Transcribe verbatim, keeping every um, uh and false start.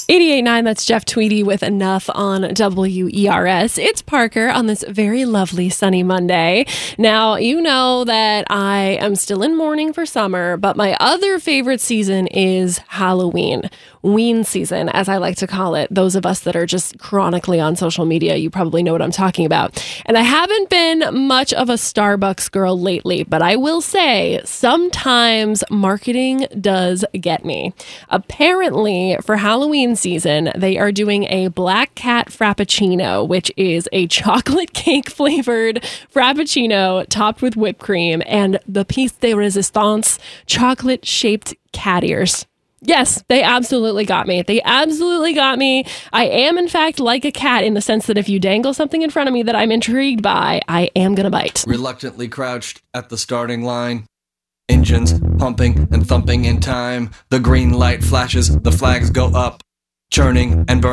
eighty-eight point nine, that's Jeff Tweedy with Enough on W E R S. It's Parker on this very lovely sunny Monday. Now, you know that I am still in mourning for summer, but my other favorite season is Halloween. Ween season, as I like to call it. Those of us that are just chronically on social media, you probably know what I'm talking about. And I haven't been much of a Starbucks girl lately, but I will say sometimes marketing does get me. Apparently, for Halloween season, they are doing a Black Cat Frappuccino, which is a chocolate cake flavored Frappuccino topped with whipped cream and the piece de resistance, chocolate shaped cat ears. Yes, they absolutely got me. They absolutely got me. I am, in fact, like a cat in the sense that if you dangle something in front of me that I'm intrigued by, I am going to bite. Reluctantly crouched at the starting line. Engines pumping and thumping in time. The green light flashes, the flags go up. Churning and burning.